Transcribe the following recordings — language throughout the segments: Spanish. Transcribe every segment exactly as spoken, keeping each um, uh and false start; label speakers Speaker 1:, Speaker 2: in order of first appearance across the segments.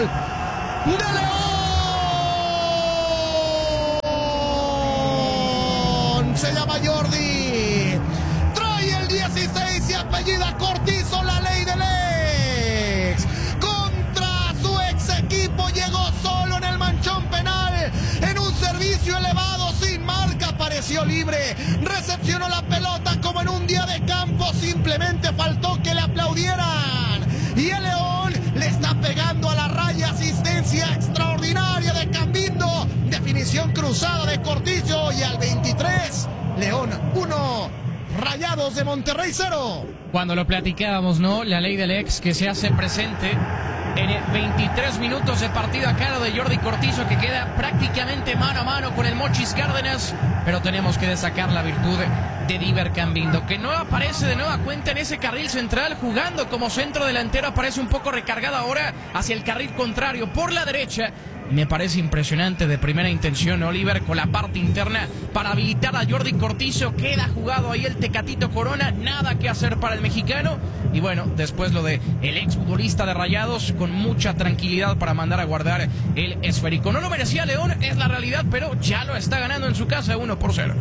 Speaker 1: gol de León. Se llama Jordi. Trae el dieciséis y apellida Cortizo, la ley del ex. Contra su ex equipo llegó solo en el manchón penal. En un servicio elevado sin marca apareció libre. Recepcionó la pelota como en un día de campo. Simplemente faltó que le aplaudieran. Y el León le está pegando a la raya. Asistencia extraordinaria de Cambindo. Definición cruzada de Cortizo. Y al veintitrés, León uno, Rayados de Monterrey cero.
Speaker 2: Cuando lo platicábamos, ¿no? La ley del ex que se hace presente en el veintitrés minutos de partido a cargo de Jordi Cortizo, que queda prácticamente mano a mano con el Mochis Cárdenas, pero tenemos que destacar la virtud de Diver Cambindo, que no aparece de nueva cuenta en ese carril central, jugando como centro delantero. Aparece un poco recargado ahora hacia el carril contrario por la derecha. Me parece impresionante de primera intención Oliver con la parte interna para habilitar a Jordi Cortizo. Queda jugado ahí el Tecatito Corona, nada que hacer para el mexicano. Y bueno, después lo de el exfutbolista de Rayados con mucha tranquilidad para mandar a guardar el esférico. No lo merecía León, es la realidad, pero ya lo está ganando en su casa uno por cero.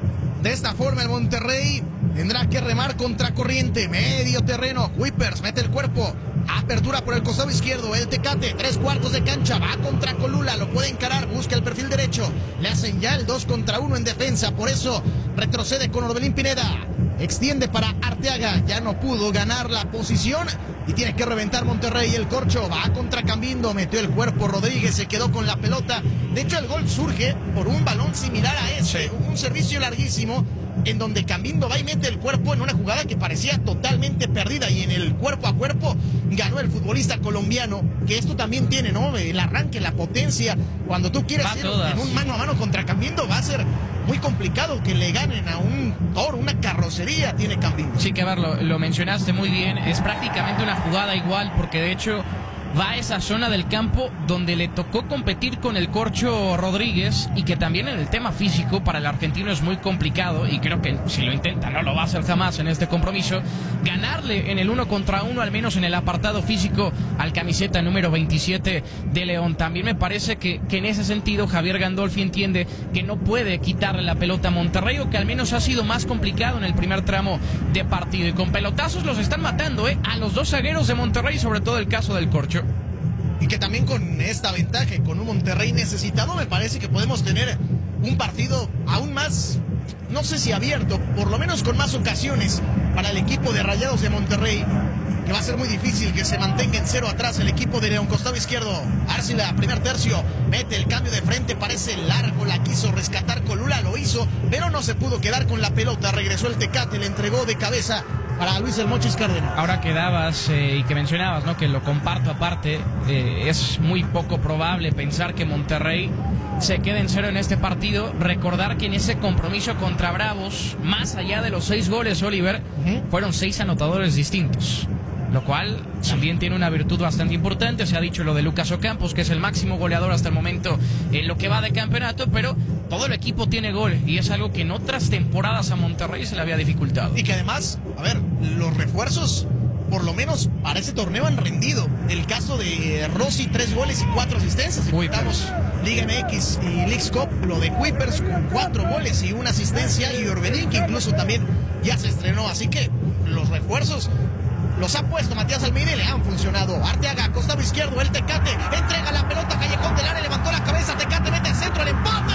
Speaker 1: De esta forma el Monterrey tendrá que remar contra corriente, medio terreno. Kuipers mete el cuerpo. Apertura por el costado izquierdo, el Tecate, tres cuartos de cancha, va contra Colula, lo puede encarar, busca el perfil derecho, le hacen ya el dos contra uno en defensa, por eso retrocede con Orbelín Pineda, extiende para Arteaga, ya no pudo ganar la posición y tiene que reventar Monterrey. El corcho va contra Cambindo, metió el cuerpo Rodríguez, se quedó con la pelota. De hecho el gol surge por un balón similar a ese, sí. Un servicio larguísimo en donde Cambindo va y mete el cuerpo en una jugada que parecía totalmente perdida, y en el cuerpo a cuerpo ganó el futbolista colombiano, que esto también tiene, ¿no? El arranque, la potencia. Cuando tú quieres ir en un mano a mano contra Cambindo, va a ser muy complicado que le ganen a un toro, una carrocería tiene Cambindo.
Speaker 2: Sí, que a ver, lo, lo mencionaste muy bien, es prácticamente una jugada igual, porque de hecho va a esa zona del campo donde le tocó competir con el Corcho Rodríguez, y que también en el tema físico para el argentino es muy complicado, y creo que si lo intenta no lo va a hacer jamás en este compromiso, ganarle en el uno contra uno, al menos en el apartado físico, al camiseta número veintisiete de León. También me parece que, que en ese sentido Javier Gandolfi entiende que no puede quitarle la pelota a Monterrey, o que al menos ha sido más complicado en el primer tramo de partido, y con pelotazos los están matando, ¿eh? A los dos zagueros de Monterrey, sobre todo el caso del Corcho.
Speaker 1: Y que también con esta ventaja, con un Monterrey necesitado, me parece que podemos tener un partido aún más, no sé si abierto, por lo menos con más ocasiones para el equipo de Rayados de Monterrey, que va a ser muy difícil que se mantenga en cero atrás el equipo de León. Costado izquierdo, Arcila, primer tercio, mete el cambio de frente, parece largo, la quiso rescatar Colula, lo hizo, pero no se pudo quedar con la pelota. Regresó el Tecate, le entregó de cabeza para Luis el Mochis Cárdenas.
Speaker 2: Ahora que dabas eh, y que mencionabas, ¿no?, que lo comparto aparte, eh, es muy poco probable pensar que Monterrey se quede en cero en este partido. Recordar que en ese compromiso contra Bravos, más allá de los seis goles, Oliver, uh-huh. fueron seis anotadores distintos, lo cual también tiene una virtud bastante importante. Se ha dicho lo de Lucas Ocampos, que es el máximo goleador hasta el momento en lo que va de campeonato, pero todo el equipo tiene gol, y es algo que en otras temporadas a Monterrey se le había dificultado.
Speaker 1: Y que además, a ver, los refuerzos, por lo menos para ese torneo, han rendido. El caso de Rossi, tres goles y cuatro asistencias. Si contamos Liga M X y Leagues Cup, lo de Kuipers con cuatro goles y una asistencia, y Orbelín, que incluso también ya se estrenó. Así que los refuerzos los ha puesto Matías Almeida y le han funcionado. Arteaga, costado izquierdo, el Tecate, entrega la pelota, Callejón del área, levantó la cabeza, Tecate mete el centro, el empate.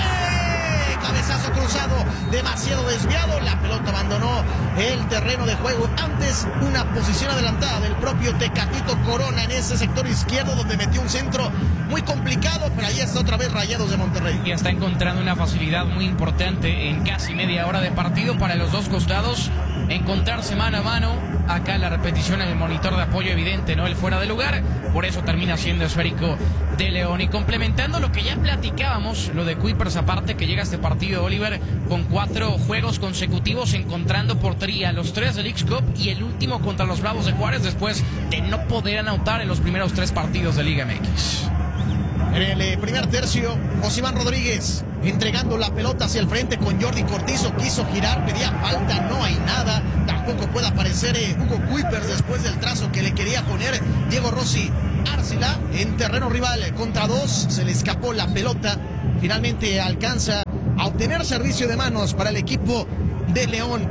Speaker 1: Cabezazo cruzado, demasiado desviado, la pelota abandonó el terreno de juego. Antes, una posición adelantada del propio Tecatito Corona en ese sector izquierdo, donde metió un centro muy complicado, pero ahí está otra vez Rayados de Monterrey.
Speaker 2: Y está encontrando una facilidad muy importante en casi media hora de partido para los dos costados, encontrarse mano a mano. Acá la repetición en el monitor de apoyo evidente, ¿no? El fuera de lugar, por eso termina siendo esférico de León. Y complementando lo que ya platicábamos, lo de Kuipers aparte, que llega a este partido, Oliver, con cuatro juegos consecutivos encontrando portería, los tres de Leagues Cup y el último contra los Bravos de Juárez, después de no poder anotar en los primeros tres partidos de Liga M X.
Speaker 1: En el eh, primer tercio, Josimán Rodríguez entregando la pelota hacia el frente con Jordi Cortizo, quiso girar, pedía falta, no hay nada. Tampoco puede aparecer eh, Hugo Kuipers después del trazo que le quería poner Diego Rossi. Arcila Lula en terreno rival contra dos, se le escapó la pelota, finalmente alcanza a obtener servicio de manos para el equipo de León.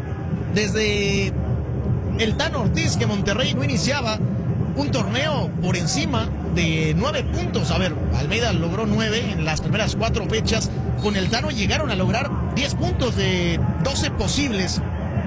Speaker 1: Desde el Tano Ortiz, que Monterrey no iniciaba un torneo por encima de nueve puntos. A ver, Almeida logró nueve en las primeras cuatro fechas. Con el Tano llegaron a lograr diez puntos de doce posibles.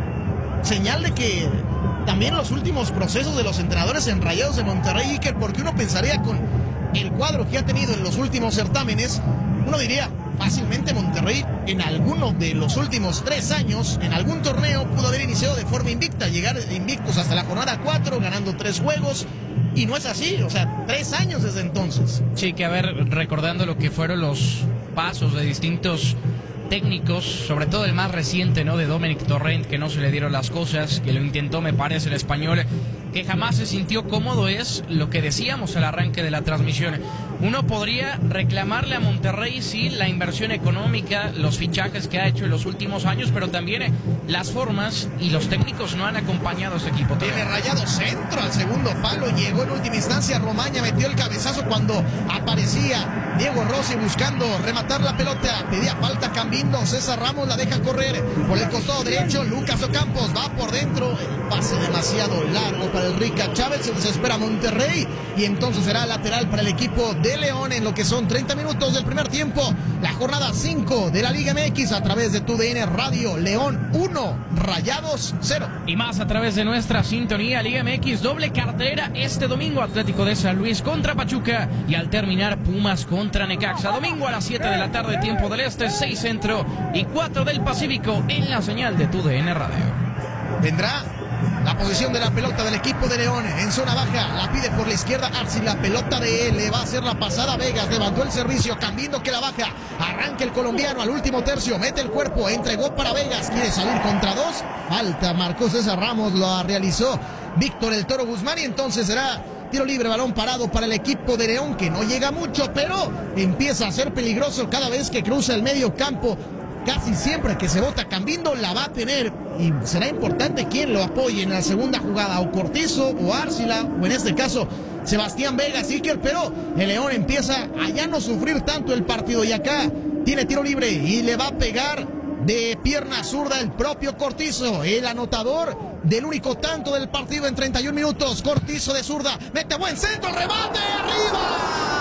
Speaker 1: Señal de que también los últimos procesos de los entrenadores en Rayados de Monterrey, Iker, porque uno pensaría con el cuadro que ha tenido en los últimos certámenes, uno diría fácilmente Monterrey en alguno de los últimos tres años, en algún torneo, pudo haber iniciado de forma invicta, llegar invictos hasta la jornada cuatro, ganando tres juegos, y no es así, o sea, tres años desde entonces.
Speaker 2: Sí, que a ver, recordando lo que fueron los pasos de distintos técnicos, sobre todo el más reciente, ¿no? De Dominic Torrent, que no se le dieron las cosas, que lo intentó, me parece, el español, que jamás se sintió cómodo, es lo que decíamos al arranque de la transmisión. Uno podría reclamarle a Monterrey, sí, la inversión económica, los fichajes que ha hecho en los últimos años, pero también las formas y los técnicos no han acompañado a ese equipo.
Speaker 1: Tiene Rayado centro al segundo palo, llegó en última instancia Romaña, metió el cabezazo cuando aparecía Diego Rossi buscando rematar la pelota, pedía falta Cambindo, César Ramos la deja correr por el costado derecho, Lucas Ocampos va por dentro, el pase demasiado largo para el Rica Chávez, se desespera Monterrey y entonces será lateral para el equipo de León en lo que son treinta minutos del primer tiempo, la jornada cinco de la Liga M X a través de tu D N Radio. León uno, Rayados cero.
Speaker 2: Y más a través de nuestra sintonía Liga M X, doble cartelera este domingo, Atlético de San Luis contra Pachuca y al terminar Pumas contra Necaxa. Domingo a las siete de la tarde, tiempo del este, seis centro y cuatro del Pacífico en la señal de tu D N Radio.
Speaker 1: Vendrá la posición de la pelota del equipo de León en zona baja, la pide por la izquierda Arce, la pelota de él, le va a hacer la pasada Vegas, levantó el servicio, Cambindo que la baja, arranca el colombiano al último tercio, mete el cuerpo, entregó para Vegas, quiere salir contra dos, falta, marcó César Ramos, lo realizó Víctor el Toro Guzmán y entonces será tiro libre, balón parado para el equipo de León, que no llega mucho, pero empieza a ser peligroso cada vez que cruza el medio campo. Casi siempre que se bota Cambindo la va a tener y será importante quien lo apoye en la segunda jugada, o Cortizo o Arcila, o en este caso Sebastián Vegas, Iker, pero el León empieza a ya no sufrir tanto el partido y acá tiene tiro libre y le va a pegar de pierna zurda el propio Cortizo, el anotador del único tanto del partido en treinta y un minutos. Cortizo de zurda, mete buen centro, remate, arriba.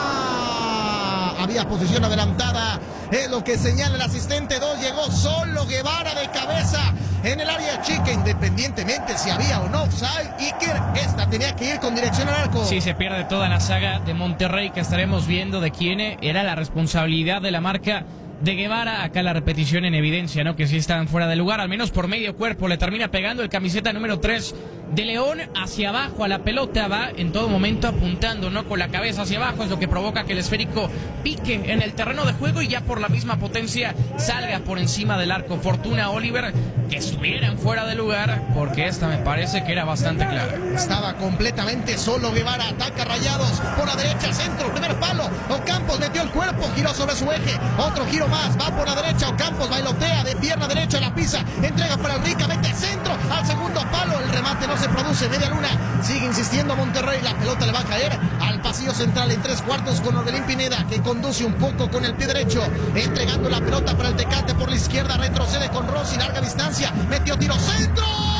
Speaker 1: Había posición adelantada, es lo que señala el asistente dos, llegó solo Guevara de cabeza en el área chica, independientemente si había o no offside. Iker, esta tenía que ir con dirección al arco.
Speaker 2: Sí, se pierde toda la saga de Monterrey que estaremos viendo de quién era la responsabilidad de la marca de Guevara. Acá la repetición en evidencia, ¿no? Que sí están fuera de lugar, al menos por medio cuerpo. Le termina pegando el camiseta número tres de León hacia abajo a la pelota. Va en todo momento apuntando, ¿no? Con la cabeza hacia abajo, es lo que provoca que el esférico pique en el terreno de juego y ya por la misma potencia salga por encima del arco. Fortuna Oliver que estuvieran fuera de lugar, porque esta me parece que era bastante clara.
Speaker 1: Estaba completamente solo Guevara, ataca Rayados por la derecha, centro, primer palo, Ocampos metió el cuerpo, giró sobre su eje, otro giro más, va por la derecha, Ocampos bailotea de pierna derecha, la pisa, entrega para el Rica, mete centro al segundo palo, el remate no se produce, media luna, sigue insistiendo Monterrey, la pelota le va a caer al pasillo central en tres cuartos con Orbelín Pineda, que conduce un poco con el pie derecho, entregando la pelota para el Tecate por la izquierda, retrocede con Rossi, larga distancia, metió tiro, centro,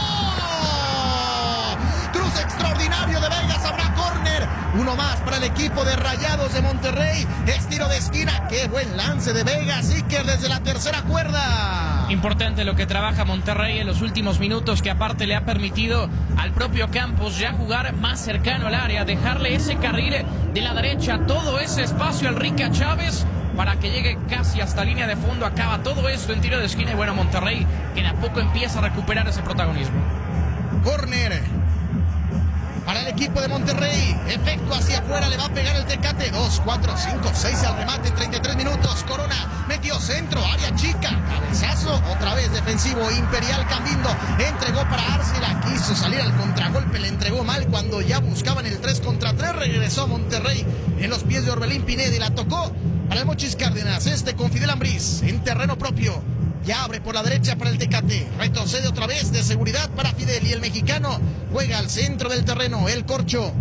Speaker 1: cruce extraordinario de Vegas, habrá córner, uno más para el equipo de Rayados de Monterrey, es tiro de esquina, qué buen lance de Vegas, Iker desde la tercera cuerda.
Speaker 2: Importante lo que trabaja Monterrey en los últimos minutos, que aparte le ha permitido al propio Campos ya jugar más cercano al área, dejarle ese carril de la derecha, todo ese espacio al Rica Chávez para que llegue casi hasta línea de fondo. Acaba todo esto en tiro de esquina y bueno, Monterrey que de a poco empieza a recuperar ese protagonismo.
Speaker 1: Córner para el equipo de Monterrey, efecto hacia afuera, le va a pegar el Tecate, dos, cuatro, cinco, seis al remate en treinta y tres minutos, Corona metió centro, área chica, cabezazo, otra vez defensivo, Imperial Cambindo, entregó para Arcila, quiso salir al contragolpe, le entregó mal cuando ya buscaban el tres contra tres, regresó a Monterrey en los pies de Orbelín Pineda y la tocó para el Mochis Cárdenas, este con Fidel Ambriz, en terreno propio. Ya abre por la derecha para el Tecate, retrocede otra vez de seguridad para Fidel y el mexicano juega al centro del terreno, el Corcho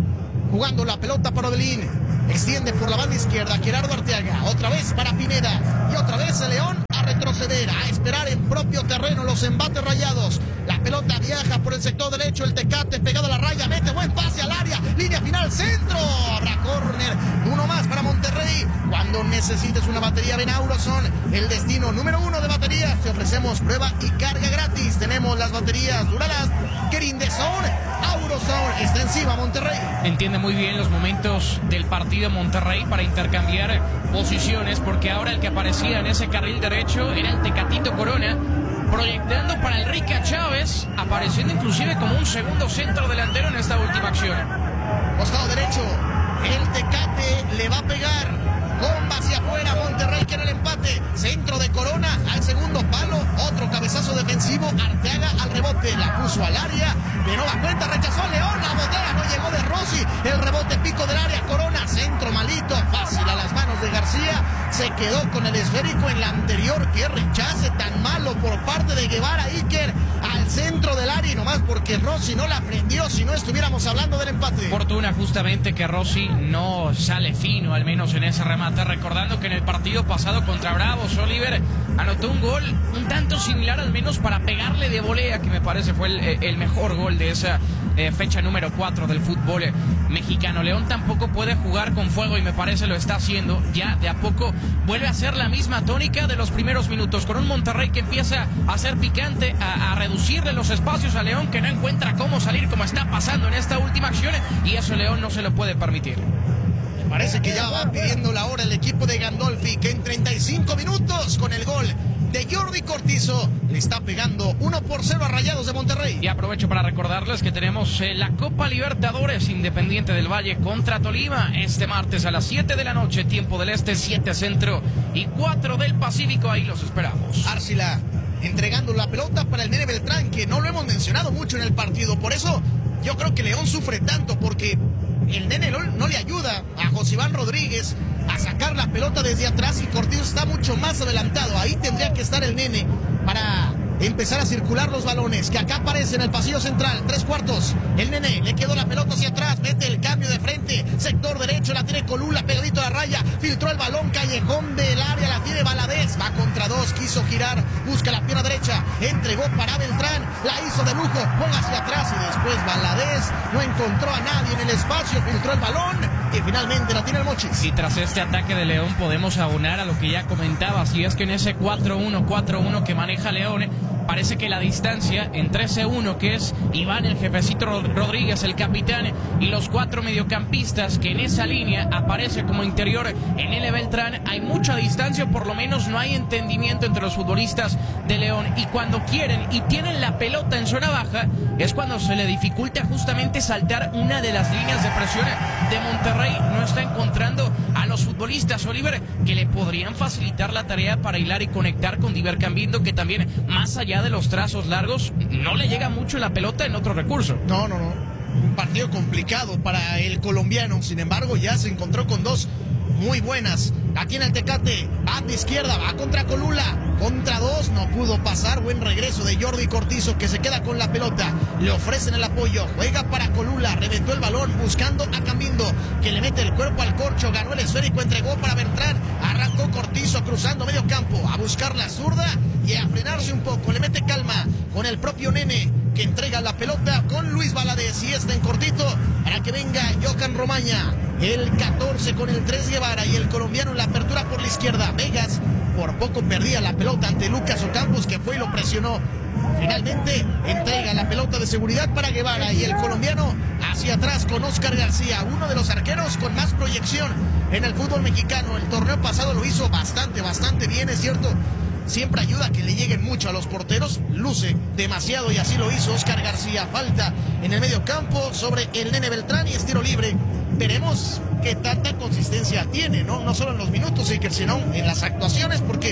Speaker 1: jugando la pelota para Orbelín. Extiende por la banda izquierda Gerardo Arteaga. Otra vez para Pineda. Y otra vez el León a retroceder, a esperar en propio terreno los embates rayados. La pelota viaja por el sector derecho. El Tecate pegado a la raya. Mete buen pase al área. Línea final, centro. Habrá córner. Uno más para Monterrey. Cuando necesites una batería, ven a Auroson. El destino número uno de baterías. Te ofrecemos prueba y carga gratis. Tenemos las baterías Duralast, Querindezone, Auroson. Está encima Monterrey.
Speaker 2: Entiende muy bien los momentos del partido Monterrey para intercambiar posiciones, porque ahora el que aparecía en ese carril derecho era el Tecatito Corona, proyectando para el Rica Chávez, apareciendo inclusive como un segundo centro delantero en esta última acción.
Speaker 1: Costado derecho, el Tecate le va a pegar. Bomba hacia afuera, Monterrey quiere el empate. Centro de Corona al segundo palo. Otro cabezazo defensivo. Arteaga al rebote. La puso al área. De nueva cuenta rechazó a León. La botella no llegó de Rossi. El rebote pico del área. Corona. Centro malito. Fácil a las manos de García. Se quedó con el esférico en la anterior. Qué rechace tan malo por parte de Guevara. Iker al centro del área. Y nomás porque Rossi no la prendió. Si no estuviéramos hablando del empate.
Speaker 2: Fortuna justamente que Rossi no sale fino, al menos en ese remate. Recordando que en el partido pasado contra Bravos, Oliver anotó un gol un tanto similar, al menos para pegarle de volea, que me parece fue el, el mejor gol de esa eh, fecha número cuatro del fútbol eh, mexicano. León tampoco puede jugar con fuego y me parece lo está haciendo. Ya de a poco vuelve a ser la misma tónica de los primeros minutos, con un Monterrey que empieza a ser picante, a, a reducirle los espacios a León, que no encuentra cómo salir, como está pasando en esta última acción, y eso León no se lo puede permitir.
Speaker 1: Parece que ya va pidiendo la hora el equipo de Gandolfi, que en treinta y cinco minutos con el gol de Jordi Cortizo le está pegando uno por cero a Rayados de Monterrey.
Speaker 2: Y aprovecho para recordarles que tenemos eh, la Copa Libertadores Independiente del Valle contra Tolima este martes a las siete de la noche, tiempo del este, siete centro y cuatro del Pacífico. Ahí los esperamos.
Speaker 1: Arcila entregando la pelota para el Nene Beltrán, que no lo hemos mencionado mucho en el partido. Por eso yo creo que León sufre tanto, porque el Nene no, no le ayuda a Josiván Rodríguez a sacar la pelota desde atrás, y Cortizo está mucho más adelantado. Ahí tendría que estar el Nene para empezar a circular los balones, que acá aparece en el pasillo central, tres cuartos. El Nene le quedó la pelota hacia atrás, mete el cambio de frente, sector derecho, la tiene Colula, pegadito a la raya, filtró el balón, callejón del área, la tiene Valadez, va contra dos, quiso girar, busca la pierna derecha, entregó para Beltrán, la hizo de lujo, juega hacia atrás y después Valadez no encontró a nadie en el espacio, filtró el balón y finalmente la tiene el Mochis.
Speaker 2: Y tras este ataque de León podemos abonar a lo que ya comentaba, si es que en ese cuatro uno cuatro uno que maneja León, parece que la distancia entre ese uno que es Iván, el jefecito Rodríguez, el capitán, y los cuatro mediocampistas, que en esa línea aparece como interior en Nene Beltrán, hay mucha distancia, o por lo menos no hay entendimiento entre los futbolistas de León, y cuando quieren y tienen la pelota en zona baja es cuando se le dificulta justamente saltar una de las líneas de presión de Monterrey. No está encontrando a los futbolistas, Oliver, que le podrían facilitar la tarea para hilar y conectar con Diver Cambindo, que también, más allá de los trazos largos, no le llega mucho la pelota en otro recurso.
Speaker 1: No, no, no. Un partido complicado para el colombiano. Sin embargo, ya se encontró con dos muy buenas. La tiene el Tecate, banda izquierda, va contra Colula, contra dos, no pudo pasar. Buen regreso de Jordi Cortizo, que se queda con la pelota, le ofrecen el apoyo, juega para Colula, reventó el balón buscando a Cambindo, que le mete el cuerpo al corcho, ganó el esférico, entregó para Beltrán, arrancó Cortizo cruzando medio campo a buscar la zurda y a frenarse un poco, le mete calma con el propio Nene, que entrega la pelota con Luis Valadez, y está en cortito para que venga Johan Romaña, el catorce con el tres Guevara, y el colombiano en la apertura por la izquierda. Vegas por poco perdía la pelota ante Lucas Ocampos, que fue y lo presionó. Finalmente entrega la pelota de seguridad para Guevara, y el colombiano hacia atrás con Oscar García, uno de los arqueros con más proyección en el fútbol mexicano. El torneo pasado lo hizo bastante, bastante bien, es cierto. Siempre ayuda a que le lleguen mucho a los porteros, luce demasiado y así lo hizo Oscar García. Falta en el medio campo sobre el Nene Beltrán y es tiro libre. Veremos qué tanta consistencia tiene, ¿no? No solo en los minutos, sino en las actuaciones, porque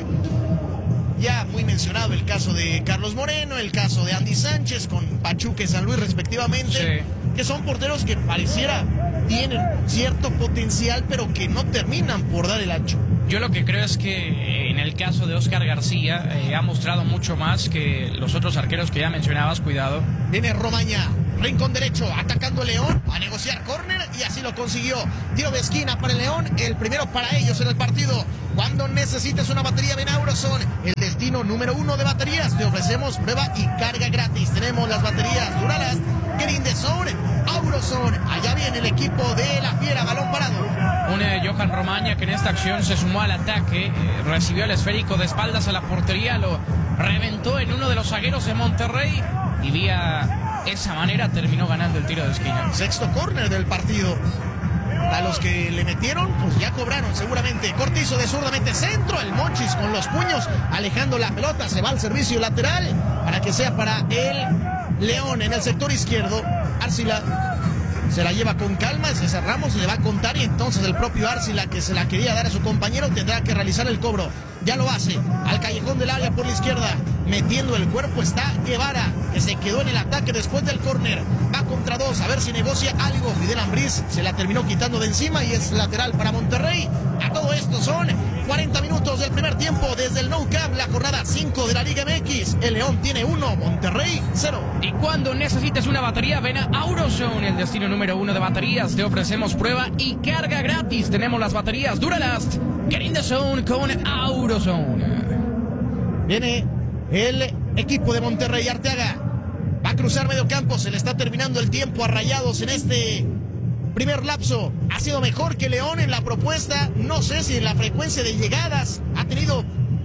Speaker 1: ya muy mencionado el caso de Carlos Moreno, el caso de Andy Sánchez con Pachuca y San Luis respectivamente, sí, que son porteros que pareciera tienen cierto potencial, pero que no terminan por dar el ancho.
Speaker 2: Yo lo que creo es que en el caso de Oscar García eh, ha mostrado mucho más que los otros arqueros que ya mencionabas. Cuidado.
Speaker 1: Viene Romaña, rincón derecho, atacando el León, a negociar córner y así lo consiguió. Tiro de esquina para el León, el primero para ellos en el partido. Cuando necesites una batería, ven a Auroson, el destino número uno de baterías. Te ofrecemos prueba y carga gratis. Tenemos las baterías Duralast, Get in the Zone, Auroson. Allá viene el equipo de la Fiera, balón parado.
Speaker 2: Un eh, Johan Romaña que en esta acción se sumó al ataque, eh, recibió el esférico de espaldas a la portería, lo reventó en uno de los zagueros de Monterrey y vía esa manera terminó ganando el tiro de esquina.
Speaker 1: Sexto córner del partido. A los que le metieron, pues ya cobraron seguramente. Cortizo de zurdamente centro, el Monchis con los puños, alejando la pelota, se va al servicio lateral para que sea para el León en el sector izquierdo. Arcila se la lleva con calma, César Ramos le va a contar y entonces el propio Arcila, que se la quería dar a su compañero, tendrá que realizar el cobro. Ya lo hace, al callejón del área por la izquierda, metiendo el cuerpo está Guevara, que se quedó en el ataque después del córner. Va contra dos, a ver si negocia algo. Fidel Ambriz se la terminó quitando de encima y es lateral para Monterrey. A todo esto son cuarenta minutos del primer tiempo desde el Nou Camp, la jornada cinco de la Liga M X. El León tiene uno, Monterrey cero.
Speaker 2: Y cuando necesites una batería, ven a Auroson, el destino número uno de baterías. Te ofrecemos prueba y carga gratis. Tenemos las baterías Duralast, Get in the Zone con Auroson.
Speaker 1: Viene el equipo de Monterrey, Arteaga. Va a cruzar medio campo, se le está terminando el tiempo a Rayados en este primer lapso. Ha sido mejor que León en la propuesta, no sé si en la frecuencia de llegadas. Ha tenido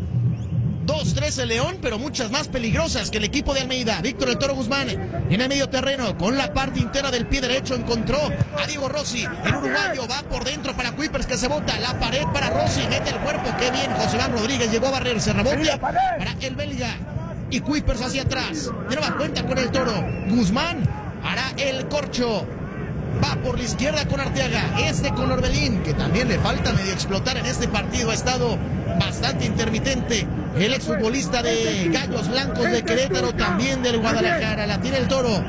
Speaker 1: dos, tres el León, pero muchas más peligrosas que el equipo de Almeida. Víctor El Toro Guzmán en el medio terreno, con la parte interna del pie derecho encontró a Diego Rossi. El uruguayo va por dentro para Kuipers, que se bota la pared para Rossi, mete el cuerpo, qué bien. José Iván Rodríguez llegó a barrerse, rebote para el belga. Y Kuipers hacia atrás, de nueva cuenta con el Toro. Guzmán hará el corcho, va por la izquierda con Arteaga, este con Orbelín, que también le falta medio explotar en este partido, ha estado bastante intermitente. El exfutbolista de Gallos Blancos de Querétaro, también del Guadalajara, la tiene el Toro.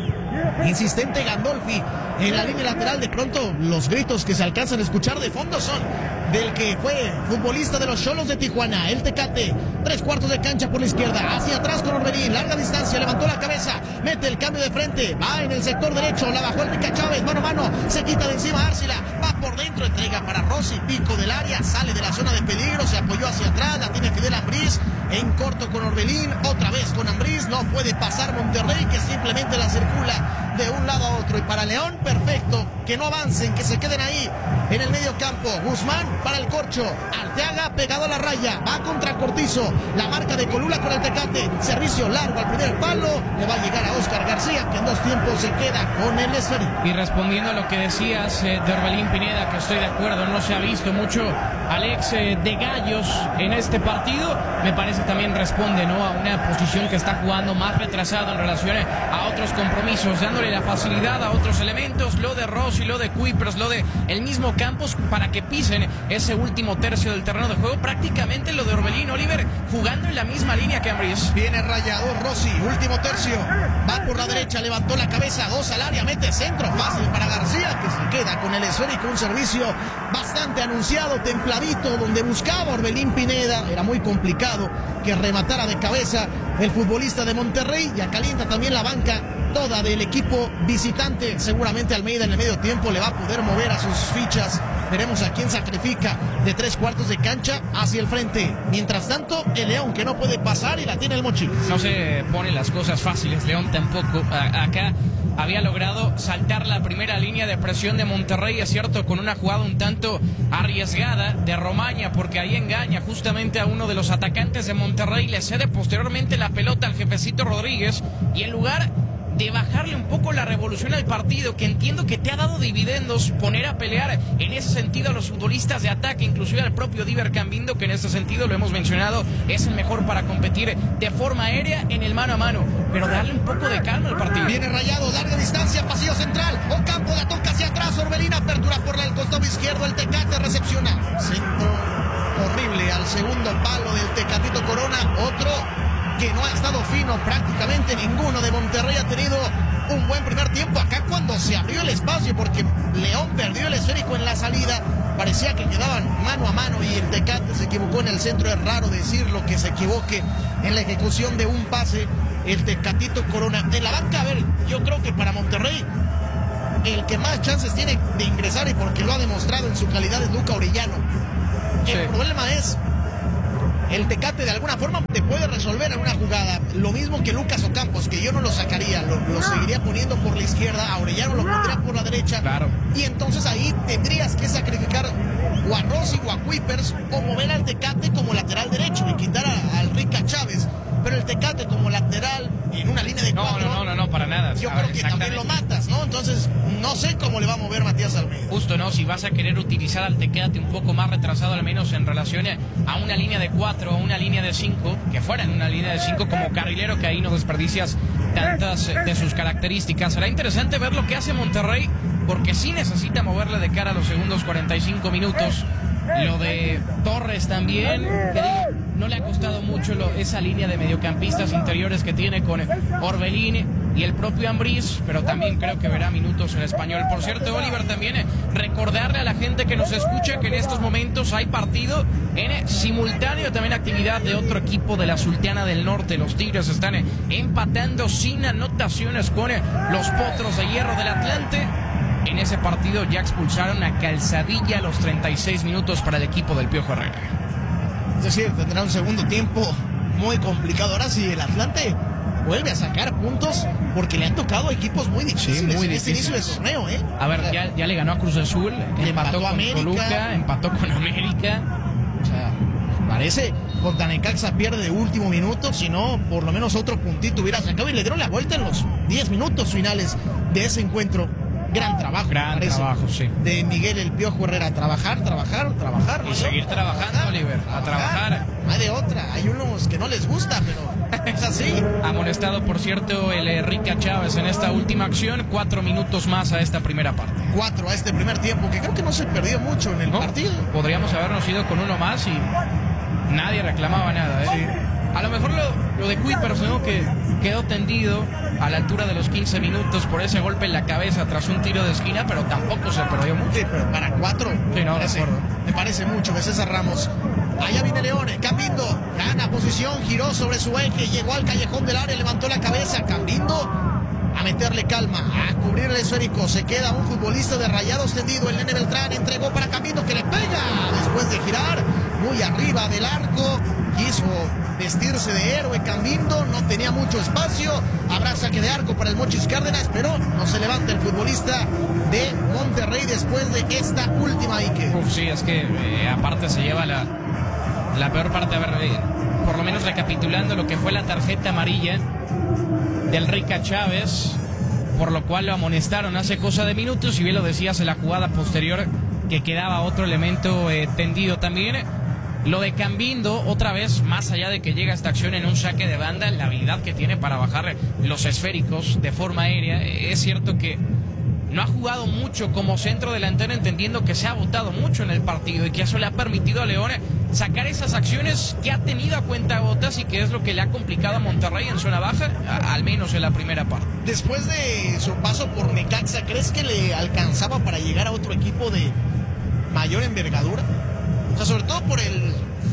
Speaker 1: Insistente Gandolfi en la línea lateral. De pronto los gritos que se alcanzan a escuchar de fondo son del que fue futbolista de los Xolos de Tijuana, el Tecate. Tres cuartos de cancha por la izquierda, hacia atrás con Orbelín, larga distancia, levantó la cabeza, mete el cambio de frente, va en el sector derecho, la bajó Enrique Chávez, mano a mano, se quita de encima Arcila, va por dentro, entrega para Rossi, pico del área, sale de la zona de peligro, se apoyó hacia atrás, la tiene Fidel Ambriz, en corto con Orbelín, otra vez con Ambriz, no puede pasar Monterrey, que simplemente la circula de un lado a otro. Y para León, perfecto, que no avancen, que se queden ahí en el medio campo. Guzmán para el corcho, Arteaga pegado a la raya, va contra Cortizo, la marca de Colula con el Tecate, servicio largo al primer palo, le va a llegar a Oscar García, que en dos tiempos se queda con el esférico.
Speaker 2: Y respondiendo a lo que decías eh, de Orbelín Pineda, que estoy de acuerdo, no se ha visto mucho Alex eh, de Gallos en este partido, me parece también responde, ¿no?, a una posición que está jugando más retrasado en relación a otros compromisos, dándole la facilidad a otros elementos, lo de Rossi, lo de Kuipers, lo de el mismo Campos, para que pisen ese último tercio del terreno de juego. Prácticamente lo de Orbelín, Oliver, jugando en la misma línea que Ambriz.
Speaker 1: Viene Rayado Rossi, último tercio, va por la derecha, levantó la cabeza, dos al área, mete centro, fácil para García, que se queda con el esférico, un servicio bastante anunciado, templadito, donde buscaba Orbelín Pineda, era muy complicado que rematara de cabeza el futbolista de Monterrey. Ya calienta también la banca toda del equipo visitante. Seguramente Almeida en el medio tiempo le va a poder mover a sus fichas. Veremos a quién sacrifica de tres cuartos de cancha hacia el frente. Mientras tanto, el León, que no puede pasar y la tiene el Mochi.
Speaker 2: No se pone las cosas fáciles León tampoco. A acá había logrado saltar la primera línea de presión de Monterrey, es cierto, con una jugada un tanto arriesgada de Romaña, porque ahí engaña justamente a uno de los atacantes de Monterrey, le cede posteriormente la pelota al jefecito Rodríguez, y en lugar de bajarle un poco la revolución al partido, que entiendo que te ha dado dividendos, poner a pelear en ese sentido a los futbolistas de ataque, inclusive al propio Diver Cambindo, que en este sentido, lo hemos mencionado, es el mejor para competir de forma aérea en el mano a mano, pero darle un poco de calma al partido.
Speaker 1: Viene Rayado, larga distancia, pasillo central, Ocampo la toca hacia atrás, Orbelín, apertura por el costado izquierdo, el Tecate recepciona, centro horrible al segundo palo del Tecatito Corona, otro que no ha estado fino prácticamente ninguno de Monterrey, ha tenido un buen primer tiempo. Acá cuando se abrió el espacio, porque León perdió el esférico en la salida, parecía que quedaban mano a mano y el Tecate se equivocó en el centro. Es raro decirlo, que se equivoque en la ejecución de un pase, el Tecatito Corona. En la banca, a ver, yo creo que para Monterrey el que más chances tiene de ingresar, y porque lo ha demostrado en su calidad, es Luca Orellano. Sí. El problema es, el Tecate de alguna forma te puede resolver en una jugada. Lo mismo que Lucas Ocampos, que yo no lo sacaría, lo, lo seguiría poniendo por la izquierda, a Orellano lo pondría por la derecha.
Speaker 2: Claro.
Speaker 1: Y entonces ahí tendrías que sacrificar o a Rossi o a Kuipers, o mover al Tecate como lateral derecho y quitar a, al Rica Chávez. Pero el Tecate como lateral en una línea de
Speaker 2: no,
Speaker 1: cuatro,
Speaker 2: no, no, no, no, para nada.
Speaker 1: Yo creo que también lo matas, ¿no? Entonces, no sé cómo le va a mover Matías Almeida.
Speaker 2: Justo, ¿no? Si vas a querer utilizar al Tecate un poco más retrasado, al menos en relación a una línea de cuatro, a una línea de cinco, que fuera en una línea de cinco como carrilero, que ahí no desperdicias tantas de sus características. Será interesante ver lo que hace Monterrey, porque sí necesita moverle de cara a los segundos cuarenta y cinco minutos. Lo de Torres también, que digo, no le ha costado mucho lo, esa línea de mediocampistas interiores que tiene con Orbelín y el propio Ambriz, pero también creo que verá minutos en Español. Por cierto, Oliver, también recordarle a la gente que nos escucha que en estos momentos hay partido en simultáneo, también actividad de otro equipo de la Sultana del Norte. Los Tigres están empatando sin anotaciones con los Potros de Hierro del Atlante. En ese partido ya expulsaron a Calzadilla a los treinta y seis minutos para el equipo del Piojo Herrera.
Speaker 1: Es decir, tendrá un segundo tiempo muy complicado. Ahora sí, el Atlante vuelve a sacar puntos, porque le han tocado equipos muy difíciles, sí, muy en este inicio del torneo, ¿eh?
Speaker 2: A ver, ya, ya le ganó a Cruz Azul, empató, empató con América, Toluca, empató con América.
Speaker 1: O sea, parece contra Necaxa pierde de último minuto, si no, por lo menos otro puntito hubiera sacado, y le dieron la vuelta en los diez minutos finales de ese encuentro. Gran trabajo,
Speaker 2: gran trabajo, sí.
Speaker 1: De Miguel el Piojo Herrera. Trabajar, trabajar, trabajar.
Speaker 2: Y ¿no? seguir trabajando, trabajar, Oliver, a trabajar. trabajar.
Speaker 1: Hay de otra, hay unos que no les gusta, pero es así.
Speaker 2: Amonestado, por cierto, el Rica Chávez en esta última acción. Cuatro minutos más a esta primera parte.
Speaker 1: Cuatro a este primer tiempo, que creo que no se perdió mucho en el ¿no? partido.
Speaker 2: Podríamos habernos ido con uno más y nadie reclamaba nada, ¿eh? Sí. A lo mejor lo, lo de Kuipers, ¿no? Que quedó tendido a la altura de los quince minutos por ese golpe en la cabeza tras un tiro de esquina, pero tampoco se perdió mucho.
Speaker 1: Sí, pero para cuatro,
Speaker 2: sí, no,
Speaker 1: parece, me parece mucho. De César Ramos. Allá viene León, Cambindo, gana posición, giró sobre su eje, llegó al callejón del área, levantó la cabeza. Cambindo a meterle calma, a cubrir el esférico. Se queda un futbolista de Rayados tendido. El Nene Beltrán entregó para Cambindo, que le pega después de girar muy arriba del arco. Quiso vestirse de héroe Cambindo, no tenía mucho espacio. Habrá saque de arco para el Mochis Cárdenas, pero no se levanta el futbolista de Monterrey después de esta última Ike.
Speaker 2: Uf, sí, es que eh, aparte se lleva la, la peor parte. A ver, eh, por lo menos recapitulando lo que fue la tarjeta amarilla del Rica Chávez, por lo cual lo amonestaron hace cosa de minutos. Y bien lo decías en la jugada posterior, que quedaba otro elemento eh, tendido también. Lo de Cambindo, otra vez, más allá de que llega esta acción en un saque de banda, la habilidad que tiene para bajar los esféricos de forma aérea. Es cierto que no ha jugado mucho como centro delantero, entendiendo que se ha botado mucho en el partido y que eso le ha permitido a León sacar esas acciones que ha tenido a cuentagotas y que es lo que le ha complicado a Monterrey en zona baja, a, al menos en la primera parte.
Speaker 1: Después de su paso por Necaxa, ¿crees que le alcanzaba para llegar a otro equipo de mayor envergadura? O sea, sobre todo por el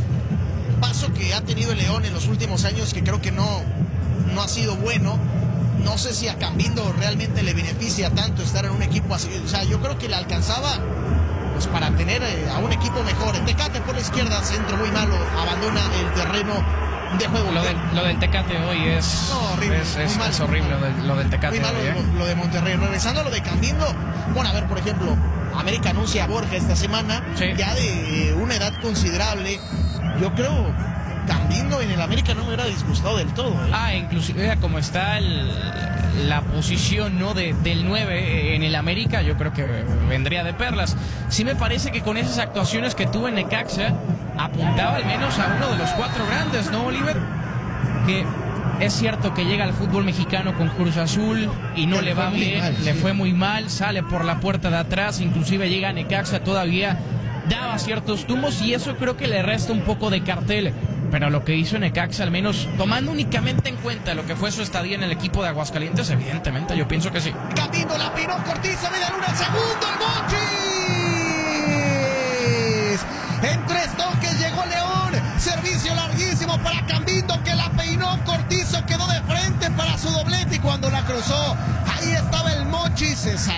Speaker 1: paso que ha tenido el León en los últimos años, que creo que no, no ha sido bueno. No sé si a Cambindo realmente le beneficia tanto estar en un equipo así. O sea, yo creo que le alcanzaba pues para tener eh, a un equipo mejor. El Tecate por la izquierda, centro muy malo, abandona el terreno de juego.
Speaker 2: Lo del, lo del Tecate hoy es,
Speaker 1: no, horrible,
Speaker 2: es, es,
Speaker 1: mal,
Speaker 2: es horrible, lo del, lo del Tecate
Speaker 1: muy malo,
Speaker 2: hoy, ¿eh?
Speaker 1: lo, lo de Monterrey. Regresando a lo de Cambindo, bueno, a ver, por ejemplo, América anuncia a Borja esta semana, sí. ya de eh, una edad considerable. Yo creo Cambindo en el América no me hubiera disgustado del todo, ¿eh?
Speaker 2: Ah, inclusive como está el, la posición, ¿no? de, del nueve en el América, yo creo que vendría de perlas. Sí me parece que con esas actuaciones que tuvo en Necaxa, apuntaba al menos a uno de los cuatro grandes, ¿no, Oliver? Que es cierto que llega al fútbol mexicano con Cruz Azul y no le, le va bien, mal, le sí. fue muy mal, sale por la puerta de atrás, inclusive llega a Necaxa todavía, daba ciertos tumbos y eso creo que le resta un poco de cartel. Pero lo que hizo Necaxa, al menos tomando únicamente en cuenta lo que fue su estadía en el equipo de Aguascalientes, evidentemente yo pienso que sí.
Speaker 1: Cambindo la pinó Cortizo, media luna, el segundo, el Mochis. En tres toques llegó León, servicio larguísimo para Cambindo, que la peinó Cortizo, quedó de frente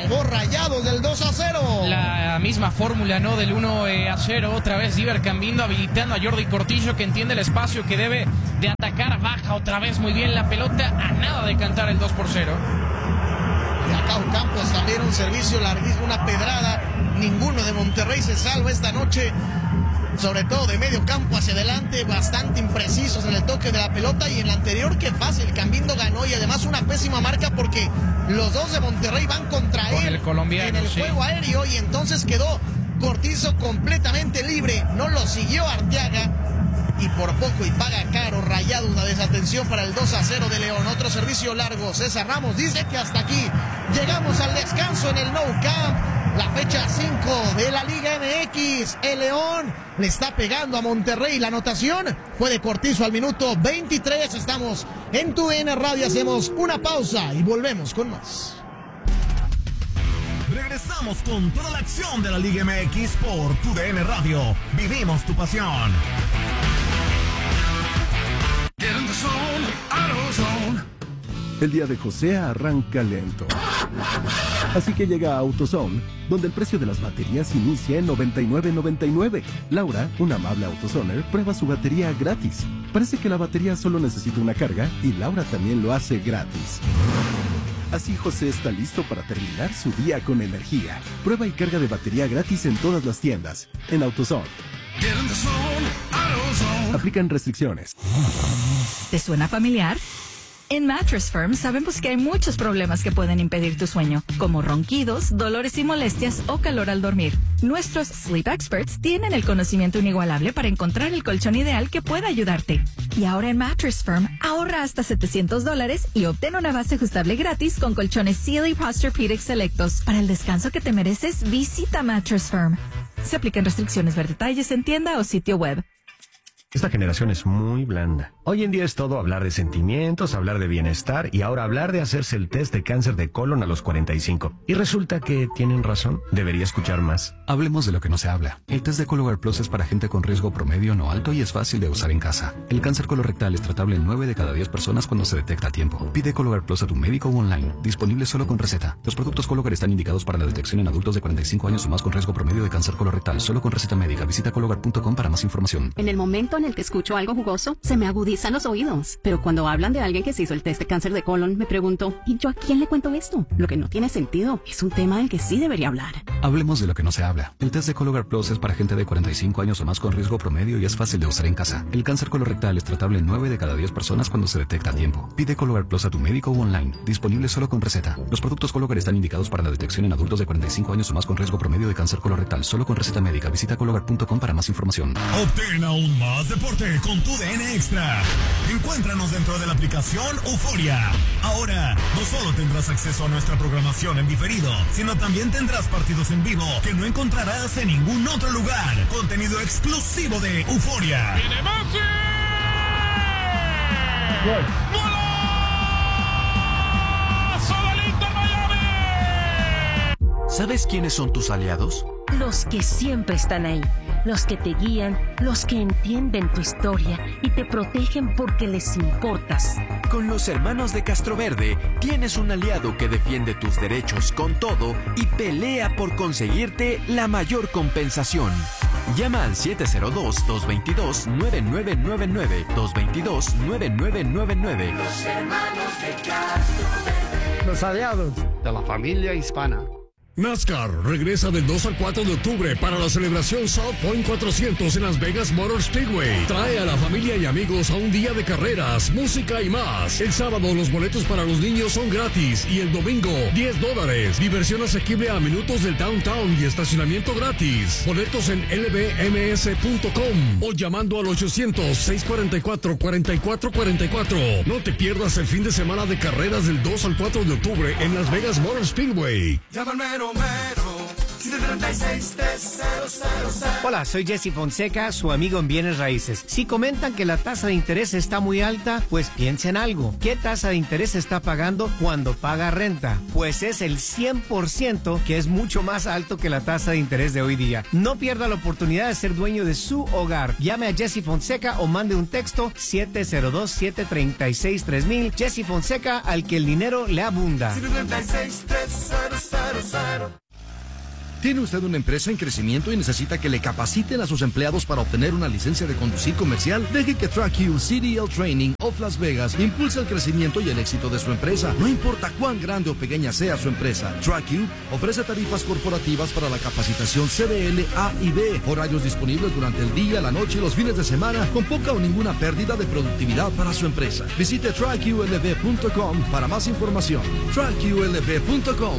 Speaker 1: salvó Rayados del dos a cero.
Speaker 2: La misma fórmula, ¿no? Del uno a cero. Otra vez Diver Cambindo habilitando a Jordi Cortizo, que entiende el espacio que debe de atacar. Baja otra vez muy bien la pelota. A nada de cantar el dos por cero.
Speaker 1: Y acá Ocampos también un servicio larguísimo, una pedrada. Ninguno de Monterrey se salva esta noche. Sobre todo de medio campo hacia adelante, bastante imprecisos en el toque de la pelota. Y en la anterior, qué fácil, Cambindo ganó. Y además una pésima marca porque los dos de Monterrey van contra
Speaker 2: Con
Speaker 1: él
Speaker 2: el colombiano,
Speaker 1: en el
Speaker 2: sí.
Speaker 1: juego aéreo. Y entonces quedó Cortizo completamente libre. No lo siguió Arteaga. Y por poco y paga caro Rayados la desatención para el dos a cero de León. Otro servicio largo. César Ramos dice que hasta aquí llegamos al descanso en el Nou Camp. La fecha cinco de la Liga M X. El León le está pegando a Monterrey. La anotación fue de Cortizo al minuto veintitrés. Estamos en Tu D N Radio. Hacemos una pausa y volvemos con más.
Speaker 3: Regresamos con toda la acción de la Liga M X por Tu D N Radio. Vivimos tu pasión.
Speaker 4: El día de José arranca lento. Así que llega a AutoZone, donde el precio de las baterías inicia en noventa y nueve noventa y nueve. Laura, una amable AutoZoner, prueba su batería gratis. Parece que la batería solo necesita una carga y Laura también lo hace gratis. Así José está listo para terminar su día con energía. Prueba y carga de batería gratis en todas las tiendas. En AutoZone. Aplican restricciones.
Speaker 5: ¿Te suena familiar? En Mattress Firm sabemos que hay muchos problemas que pueden impedir tu sueño, como ronquidos, dolores y molestias o calor al dormir. Nuestros Sleep Experts tienen el conocimiento inigualable para encontrar el colchón ideal que pueda ayudarte. Y ahora en Mattress Firm, ahorra hasta setecientos dólares y obtén una base ajustable gratis con colchones Sealy Posturepedic selectos. Para el descanso que te mereces, visita Mattress Firm. Se aplican restricciones, ver detalles en tienda o sitio web.
Speaker 6: Esta generación es muy blanda. Hoy en día es todo hablar de sentimientos, hablar de bienestar y ahora hablar de hacerse el test de cáncer de colon a los cuarenta y cinco. Y resulta que tienen razón. Debería escuchar más.
Speaker 7: Hablemos de lo que no se habla. El test de Cologuard Plus es para gente con riesgo promedio no alto y es fácil de usar en casa. El cáncer colorectal es tratable en nueve de cada diez personas cuando se detecta a tiempo. Pide Cologuard Plus a tu médico o online. Disponible solo con receta. Los productos Cologuard están indicados para la detección en adultos de cuarenta y cinco años o más con riesgo promedio de cáncer colorectal. Solo con receta médica. Visita cologuard punto com para más información.
Speaker 8: En el momento en el que escucho algo jugoso, se me agudizan los oídos. Pero cuando hablan de alguien que se hizo el test de cáncer de colon, me pregunto, ¿y yo a quién le cuento esto? Lo que no tiene sentido. Es un tema del que sí debería hablar.
Speaker 7: Hablemos de lo que no se habla. El test de Cologuard Plus es para gente de cuarenta y cinco años o más con riesgo promedio y es fácil de usar en casa. El cáncer colorectal es tratable en nueve de cada diez personas cuando se detecta a tiempo. Pide Cologuard Plus a tu médico o online. Disponible solo con receta. Los productos Cologuard están indicados para la detección en adultos de cuarenta y cinco años o más con riesgo promedio de cáncer colorectal. Solo con receta médica. Visita cologuard punto com para más información.
Speaker 3: Obtén aún más deporte con Tu D N Extra. Encuéntranos dentro de la aplicación Euforia. Ahora, no solo tendrás acceso a nuestra programación en diferido, sino también tendrás partidos en vivo que no encontrarás en ningún otro lugar. Contenido exclusivo de Euforia.
Speaker 9: ¡Viene Messi! ¡Golazo del Inter Miami!
Speaker 10: ¿Sabes quiénes son tus aliados?
Speaker 11: Los que siempre están ahí, los que te guían, los que entienden tu historia y te protegen porque les importas.
Speaker 10: Con los hermanos de Castroverde tienes un aliado que defiende tus derechos con todo y pelea por conseguirte la mayor compensación. Llama al siete cero dos, dos dos dos, nueve nueve nueve nueve, dos dos dos, nueve nueve nueve nueve.
Speaker 12: Los hermanos de Castroverde.
Speaker 13: Los aliados de la familia hispana.
Speaker 14: NASCAR regresa del dos al cuatro de octubre para la celebración South Point cuatrocientos en Las Vegas Motor Speedway. Trae a la familia y amigos a un día de carreras, música y más. El sábado los boletos para los niños son gratis y el domingo diez dólares. Diversión asequible a minutos del downtown y estacionamiento gratis. Boletos en L B M S punto com o llamando al ochocientos, seiscientos cuarenta y cuatro, cuarenta y cuatro cuarenta y cuatro. No te pierdas el fin de semana de carreras del dos al cuatro de octubre en Las Vegas Motor Speedway.
Speaker 12: Llámame siete tres seis, tres cero cero cero.
Speaker 15: Hola, soy Jesse Fonseca, su amigo en Bienes Raíces. Si comentan que la tasa de interés está muy alta, pues piensa en algo. ¿Qué tasa de interés está pagando cuando paga renta? Pues es el cien por ciento, que es mucho más alto que la tasa de interés de hoy día. No pierda la oportunidad de ser dueño de su hogar. Llame a Jesse Fonseca o mande un texto siete cero dos, siete tres seis, tres mil. Jesse Fonseca, al que el dinero le abunda.
Speaker 12: siete tres seis, tres cero cero cero cero.
Speaker 16: ¿Tiene usted una empresa en crecimiento y necesita que le capaciten a sus empleados para obtener una licencia de conducir comercial? Deje que TrackU C D L Training of Las Vegas impulse el crecimiento y el éxito de su empresa. No importa cuán grande o pequeña sea su empresa, TrackU ofrece tarifas corporativas para la capacitación C D L A y B, horarios disponibles durante el día, la noche y los fines de semana, con poca o ninguna pérdida de productividad para su empresa. Visite track U L V punto com para más información. track U L V punto com.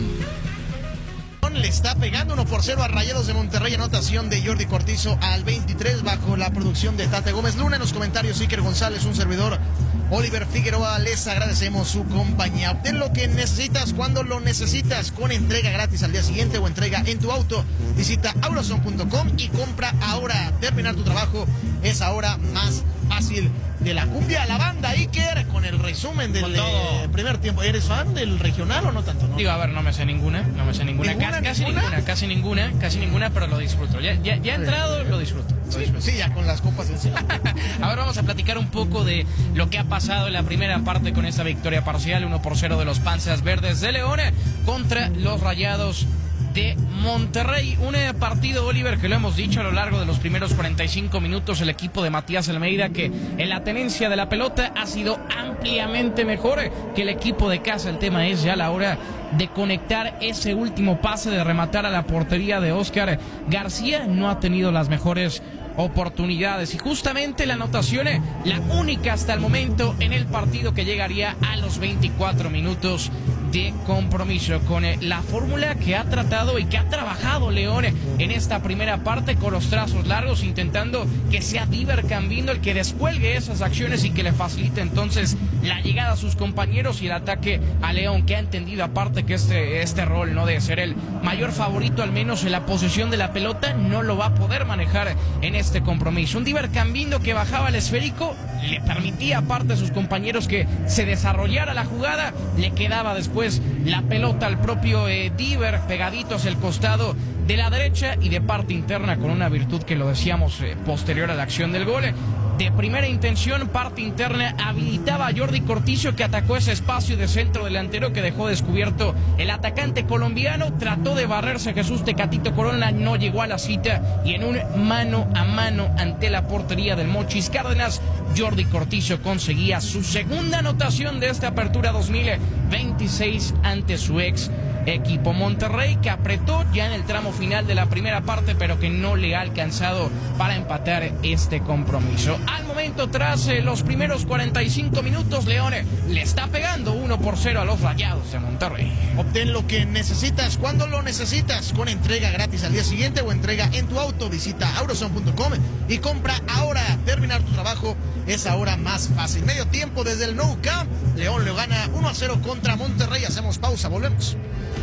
Speaker 1: Le está pegando uno por cero a Rayados de Monterrey. Anotación de Jordi Cortizo al veintitrés bajo la producción de Tate Gómez Luna. En los comentarios Iker González, un servidor Oliver Figueroa. Les agradecemos su compañía. Obtén lo que necesitas cuando lo necesitas, con entrega gratis al día siguiente o entrega en tu auto. Visita auroson punto com y compra ahora. Terminar tu trabajo es ahora más fácil. De la cumbia a la banda, Iker, con el resumen del eh, primer tiempo. ¿Eres fan del regional o no tanto? No?
Speaker 2: Digo, a ver, no me sé ninguna, no me sé ninguna,
Speaker 1: ¿Ninguna,
Speaker 2: casi,
Speaker 1: ninguna?
Speaker 2: casi ninguna, casi ninguna, casi ninguna, pero lo disfruto. Ya, ya, ya he entrado, lo disfruto. Lo
Speaker 1: Sí,
Speaker 2: disfruto.
Speaker 1: sí, ya con las copas encima.
Speaker 2: Ahora vamos a platicar un poco de lo que ha pasado en la primera parte con esta victoria parcial, uno por cero de los Panzas Verdes de León contra los Rayados de Monterrey. Un eh, partido, Oliver, que lo hemos dicho a lo largo de los primeros cuarenta y cinco minutos, el equipo de Matías Almeida, que en la tenencia de la pelota ha sido ampliamente mejor que el equipo de casa. El tema es ya la hora de conectar ese último pase, de rematar a la portería de Oscar García. No ha tenido las mejores oportunidades y justamente la anotación, la única hasta el momento en el partido, que llegaría a los veinticuatro minutos de compromiso, con eh, la fórmula que ha tratado y que ha trabajado León en esta primera parte, con los trazos largos, intentando que sea Diver Cambino el que descuelgue esas acciones y que le facilite entonces la llegada a sus compañeros y el ataque a León, que ha entendido aparte que este, este rol, no de ser el mayor favorito, al menos en la posesión de la pelota, no lo va a poder manejar en este compromiso. Un Diver Cambino que bajaba el esférico, le permitía aparte a sus compañeros que se desarrollara la jugada, le quedaba después la pelota al propio eh, Diver, pegaditos el costado de la derecha y de parte interna, con una virtud que lo decíamos eh, posterior a la acción del gol. De primera intención, parte interna, habilitaba a Jordi Cortizo, que atacó ese espacio de centro delantero que dejó descubierto el atacante colombiano. Trató de barrerse a Jesús Tecatito Corona, no llegó a la cita, y en un mano a mano ante la portería del Mochis Cárdenas, Jordi Cortizo conseguía su segunda anotación de esta apertura dos mil veintiséis ante su ex equipo. Monterrey, que apretó ya en el tramo final de la primera parte, pero que no le ha alcanzado para empatar este compromiso. Al momento, tras eh, los primeros cuarenta y cinco minutos, León le está pegando uno por cero a los Rayados de Monterrey.
Speaker 1: Obtén lo que necesitas cuando lo necesitas, con entrega gratis al día siguiente o entrega en tu auto. Visita auroson punto com y compra ahora. Terminar tu trabajo es ahora más fácil. Medio tiempo desde el Nou Camp. León lo gana uno a cero contra Monterrey. Hacemos pausa, volvemos.